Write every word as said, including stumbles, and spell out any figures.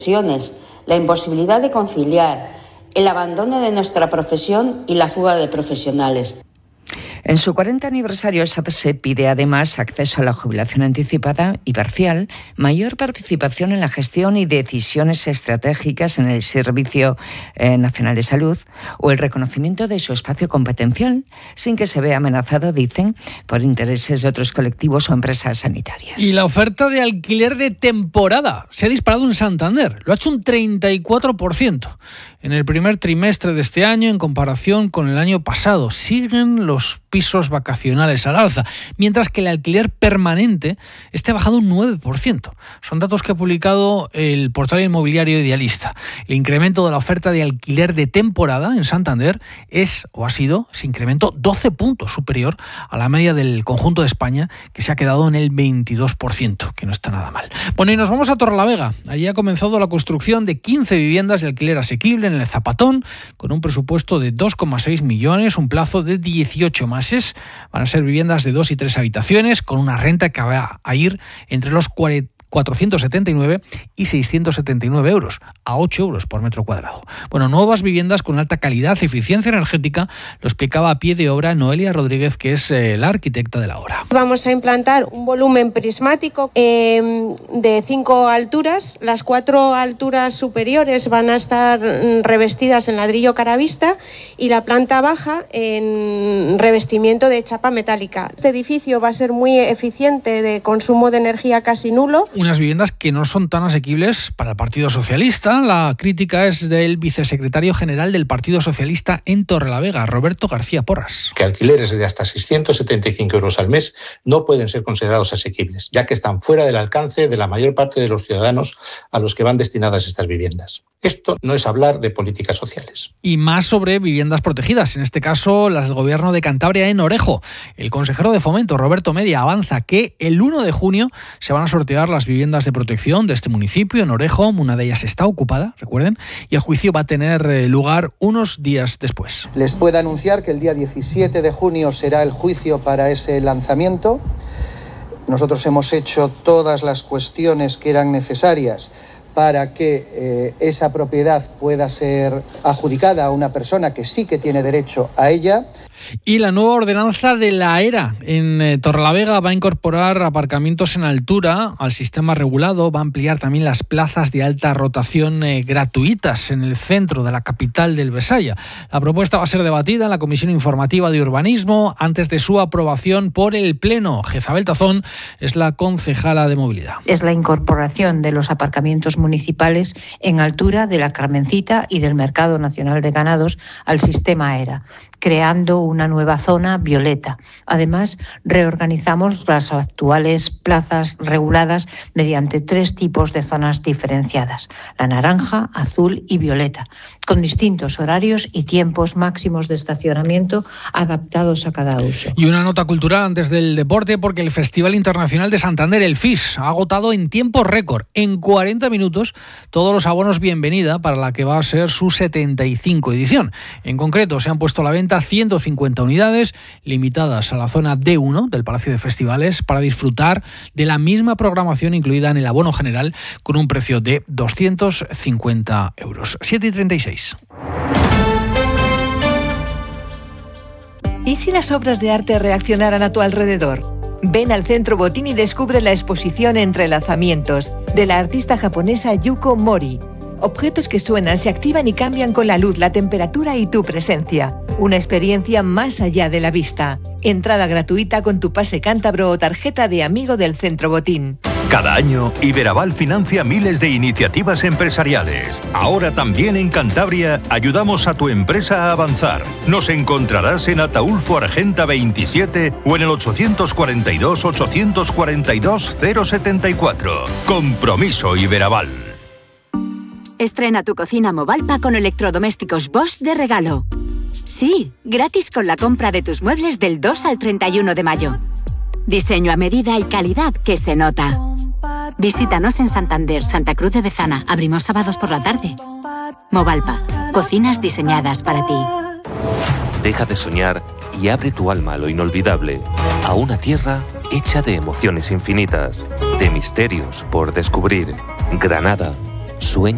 la imposibilidad de conciliar, el abandono de nuestra profesión y la fuga de profesionales. En su cuarenta aniversario, SADSE pide además acceso a la jubilación anticipada y parcial, mayor participación en la gestión y decisiones estratégicas en el Servicio eh, Nacional de Salud o el reconocimiento de su espacio competencial, sin que se vea amenazado, dicen, por intereses de otros colectivos o empresas sanitarias. Y la oferta de alquiler de temporada se ha disparado en Santander. Lo ha hecho un treinta y cuatro por ciento en el primer trimestre de este año en comparación con el año pasado. Siguen los pisos vacacionales al alza, mientras que el alquiler permanente este ha bajado un nueve por ciento. Son datos que ha publicado el portal inmobiliario Idealista. El incremento de la oferta de alquiler de temporada en Santander es, o ha sido, ese incremento doce puntos superior a la media del conjunto de España, que se ha quedado en el veintidós por ciento, que no está nada mal. Bueno, y nos vamos a Torrelavega. Allí ha comenzado la construcción de quince viviendas de alquiler asequible en el Zapatón, con un presupuesto de dos coma seis millones, un plazo de dieciocho meses. Van a ser viviendas de dos y tres habitaciones con una renta que va a ir entre los cuatrocientos setenta y nueve y seiscientos setenta y nueve euros, a ocho euros por metro cuadrado. Bueno, nuevas viviendas con alta calidad y eficiencia energética, lo explicaba a pie de obra Noelia Rodríguez, que es eh, la arquitecta de la obra. Vamos a implantar un volumen prismático eh, de cinco alturas. Las cuatro alturas superiores van a estar revestidas en ladrillo caravista y la planta baja en revestimiento de chapa metálica. Este edificio va a ser muy eficiente, de consumo de energía casi nulo. Unas viviendas que no son tan asequibles para el Partido Socialista. La crítica es del vicesecretario general del Partido Socialista en Torrelavega, Roberto García Porras. Que alquileres de hasta seiscientos setenta y cinco euros al mes no pueden ser considerados asequibles, ya que están fuera del alcance de la mayor parte de los ciudadanos a los que van destinadas estas viviendas. Esto no es hablar de políticas sociales. Y más sobre viviendas protegidas, en este caso las del Gobierno de Cantabria en Orejo. El consejero de Fomento, Roberto Media, avanza que el uno de junio se van a sortear las viviendas de protección de este municipio en Orejo. Una de ellas está ocupada, recuerden, y el juicio va a tener lugar unos días después. Les puedo anunciar que el día diecisiete de junio será el juicio para ese lanzamiento. Nosotros hemos hecho todas las cuestiones que eran necesarias para que eh, esa propiedad pueda ser adjudicada a una persona que sí que tiene derecho a ella. Y la nueva ordenanza de la ERA en eh, Torrelavega va a incorporar aparcamientos en altura al sistema regulado, va a ampliar también las plazas de alta rotación eh, gratuitas en el centro de la capital del Besaya. La propuesta va a ser debatida en la Comisión Informativa de Urbanismo antes de su aprobación por el Pleno. Jezabel Tazón es la concejala de Movilidad. Es la incorporación de los aparcamientos municipales en altura de la Carmencita y del Mercado Nacional de Ganados al sistema ERA, creando una nueva zona violeta. Además, reorganizamos las actuales plazas reguladas mediante tres tipos de zonas diferenciadas: la naranja, azul y violeta, con distintos horarios y tiempos máximos de estacionamiento adaptados a cada uso. Y una nota cultural antes del deporte, porque el Festival Internacional de Santander, el F I S, ha agotado en tiempo récord, en cuarenta minutos, todos los abonos bienvenida para la que va a ser su setenta y cinco edición. En concreto, se han puesto a la venta ciento cincuenta unidades limitadas a la zona D uno del Palacio de Festivales para disfrutar de la misma programación incluida en el abono general con un precio de doscientos cincuenta euros. siete y treinta y seis. ¿Y si las obras de arte reaccionaran a tu alrededor? Ven al Centro Botín y descubre la exposición Entrelazamientos de la artista japonesa Yuko Mori. Objetos que suenan, se activan y cambian con la luz, la temperatura y tu presencia. Una experiencia más allá de la vista. Entrada gratuita con tu pase cántabro o tarjeta de amigo del Centro Botín. Cada año, Iberaval financia miles de iniciativas empresariales. Ahora también en Cantabria ayudamos a tu empresa a avanzar. Nos encontrarás en Ataulfo Argenta veintisiete o en el ochocientos cuarenta y dos, ochocientos cuarenta y dos, cero setenta y cuatro. Compromiso Iberaval. Estrena tu cocina Movalpa con electrodomésticos Bosch de regalo. Sí, gratis con la compra de tus muebles del dos al treinta y uno de mayo. Diseño a medida y calidad que se nota. Visítanos en Santander, Santa Cruz de Bezana. Abrimos sábados por la tarde. Movalpa, cocinas diseñadas para ti. Deja de soñar y abre tu alma a lo inolvidable, a una tierra hecha de emociones infinitas, de misterios por descubrir. Granada, sueña.